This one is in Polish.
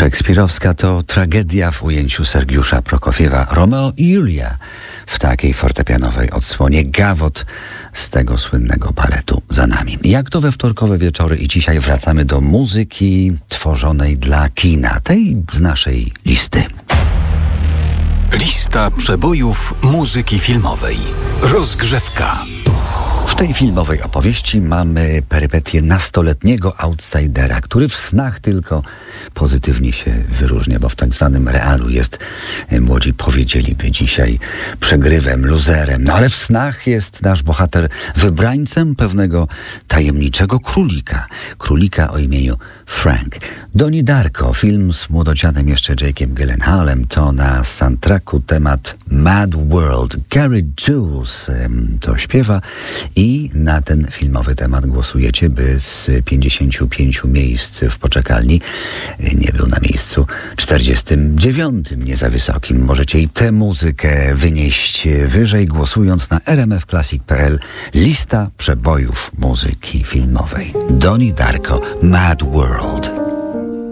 Szekspirowska to tragedia w ujęciu Sergiusza Prokofiewa. Romeo i Julia w takiej fortepianowej odsłonie. Gawot z tego słynnego baletu za nami. Jak to we wtorkowe wieczory i dzisiaj wracamy do muzyki tworzonej dla kina. Tej z naszej listy. Lista przebojów muzyki filmowej. Rozgrzewka. W tej filmowej opowieści mamy perypetię nastoletniego outsidera, który w snach tylko pozytywnie się wyróżnia, bo w tak zwanym realu jest, młodzi powiedzieliby dzisiaj, przegrywem, luzerem. No ale w snach jest nasz bohater wybrańcem pewnego tajemniczego królika. Królika o imieniu Frank. Donnie Darko, film z młodocianem jeszcze Jake'em Gyllenhaalem, to na soundtracku temat Mad World. Gary Jules to śpiewa i na ten filmowy temat głosujecie, by z 55 miejsc w poczekalni nie był na miejscu 49, nie za wysokim. Możecie i tę muzykę wynieść wyżej, głosując na rmfclassic.pl. Lista przebojów muzyki filmowej. Donnie Darko, Mad World.